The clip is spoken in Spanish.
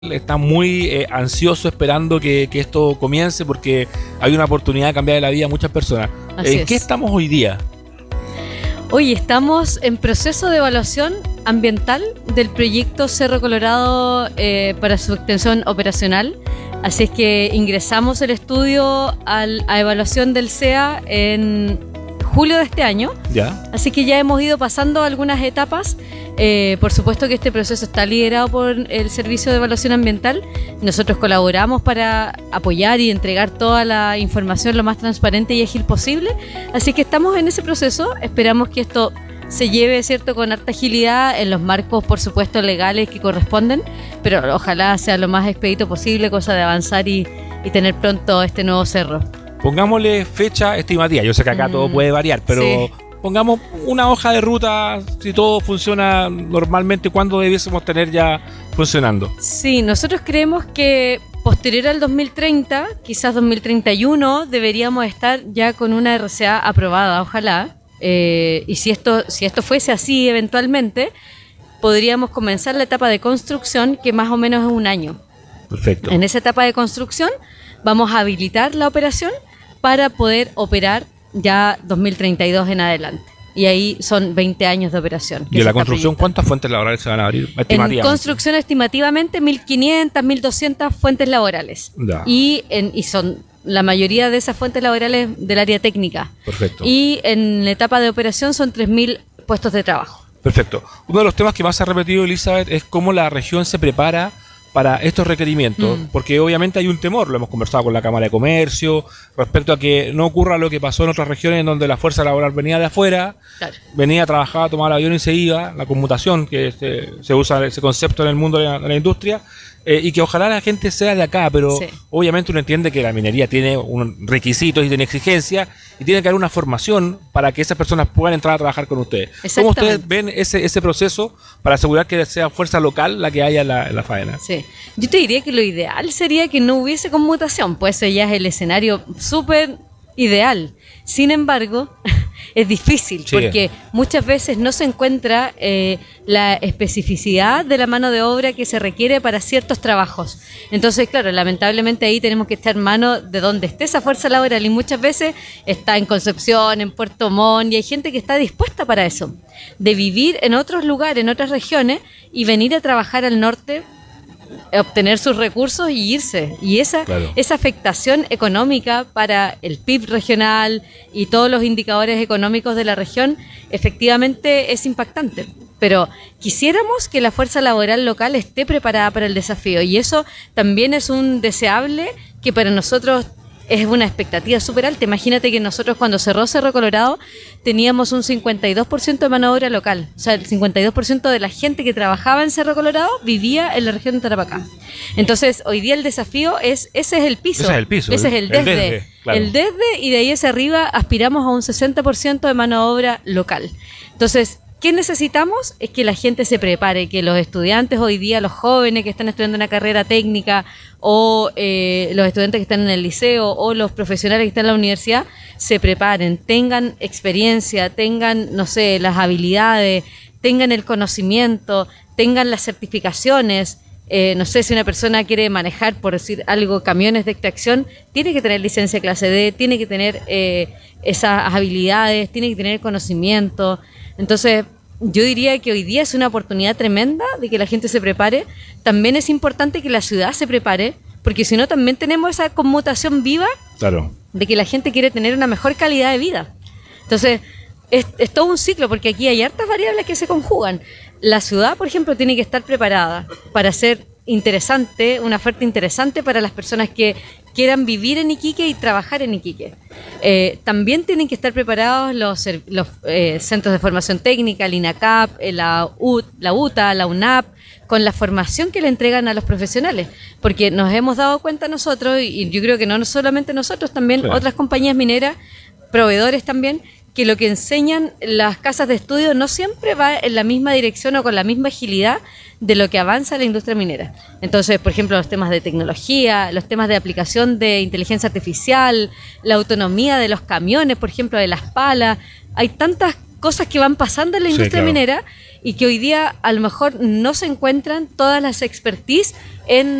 está muy ansioso esperando que esto comience porque hay una oportunidad de cambiar la vida a muchas personas. ¿En qué estamos hoy día? Hoy estamos en proceso de evaluación ambiental del proyecto Cerro Colorado para su extensión operacional. Así es que ingresamos el estudio a evaluación del CEA en julio de este año. ¿Ya? Así que ya hemos ido pasando algunas etapas. Por supuesto que este proceso está liderado por el Servicio de Evaluación Ambiental. Nosotros colaboramos para apoyar y entregar toda la información lo más transparente y ágil posible. Así que estamos en ese proceso. Esperamos que esto se lleve, ¿cierto?, con harta agilidad en los marcos, por supuesto, legales que corresponden, pero ojalá sea lo más expedito posible, cosa de avanzar y tener pronto este nuevo cerro. Pongámosle fecha estimativa. Yo sé que acá todo puede variar, pero sí, pongamos una hoja de ruta, si todo funciona normalmente, ¿cuándo debiésemos tener ya funcionando? Sí, nosotros creemos que posterior al 2030, quizás 2031, deberíamos estar ya con una RCA aprobada, ojalá. Y si esto fuese así eventualmente, podríamos comenzar la etapa de construcción, que más o menos es un año. Perfecto. En esa etapa de construcción vamos a habilitar la operación para poder operar ya 2032 en adelante. Y ahí son 20 años de operación. ¿Y en la construcción cuántas fuentes laborales se van a abrir? En construcción estimativamente 1.500, 1.200 fuentes laborales. Ya. Y son la mayoría de esas fuentes laborales del área técnica. Perfecto. Y en la etapa de operación son 3.000 puestos de trabajo. Perfecto. Uno de los temas que más se ha repetido, Elizabeth, es cómo la región se prepara para estos requerimientos, porque obviamente hay un temor, lo hemos conversado con la Cámara de Comercio, respecto a que no ocurra lo que pasó en otras regiones en donde la fuerza laboral venía de afuera, claro, venía, trabajaba, tomaba el avión y se iba, la conmutación, que se usa ese concepto en el mundo de la industria, y que ojalá la gente sea de acá, pero sí, obviamente uno entiende que la minería tiene un requisitos y tiene exigencias, y tiene que haber una formación para que esas personas puedan entrar a trabajar con ustedes. ¿Cómo ustedes ven ese proceso para asegurar que sea fuerza local la que haya en la faena? Sí, yo te diría que lo ideal sería que no hubiese conmutación, pues eso ya es el escenario súper ideal. Sin embargo, es difícil, sí, porque muchas veces no se encuentra la especificidad de la mano de obra que se requiere para ciertos trabajos. Entonces, claro, lamentablemente ahí tenemos que echar mano de donde esté esa fuerza laboral, y muchas veces está en Concepción, en Puerto Montt, y hay gente que está dispuesta para eso, de vivir en otros lugares, en otras regiones, y venir a trabajar al norte, obtener sus recursos y irse. Y esa afectación económica para el PIB regional y todos los indicadores económicos de la región efectivamente es impactante. Pero quisiéramos que la fuerza laboral local esté preparada para el desafío, y eso también es un deseable que para nosotros es una expectativa súper alta. Imagínate que nosotros cuando cerró Cerro Colorado teníamos un 52% de mano de obra local. O sea, el 52% de la gente que trabajaba en Cerro Colorado vivía en la región de Tarapacá. Entonces, hoy día el desafío ese es el piso. Ese es el piso. Ese es el desde. Claro. El desde, y de ahí hacia arriba aspiramos a un 60% de mano de obra local. Entonces, ¿qué necesitamos? Es que la gente se prepare, que los estudiantes hoy día, los jóvenes que están estudiando una carrera técnica, o los estudiantes que están en el liceo, o los profesionales que están en la universidad, se preparen, tengan experiencia, tengan, no sé, las habilidades, tengan el conocimiento, tengan las certificaciones. No sé, si una persona quiere manejar, por decir algo, camiones de extracción, tiene que tener licencia clase D, tiene que tener esas habilidades, tiene que tener conocimiento. Entonces, yo diría que hoy día es una oportunidad tremenda de que la gente se prepare. También es importante que la ciudad se prepare, porque si no también tenemos esa conmutación viva, claro, de que la gente quiere tener una mejor calidad de vida. Entonces, es todo un ciclo, porque aquí hay hartas variables que se conjugan. La ciudad, por ejemplo, tiene que estar preparada para ser interesante, una oferta interesante para las personas que quieran vivir en Iquique y trabajar en Iquique. También tienen que estar preparados los centros de formación técnica, el INACAP, la UTA, la UNAP, con la formación que le entregan a los profesionales, porque nos hemos dado cuenta nosotros, y yo creo que no solamente nosotros, también otras compañías mineras, proveedores también, que lo que enseñan las casas de estudio no siempre va en la misma dirección o con la misma agilidad de lo que avanza la industria minera. Entonces, por ejemplo, los temas de tecnología, los temas de aplicación de inteligencia artificial, la autonomía de los camiones, por ejemplo, de las palas, hay tantas cosas que van pasando en la industria minera y que hoy día a lo mejor no se encuentran todas las expertise en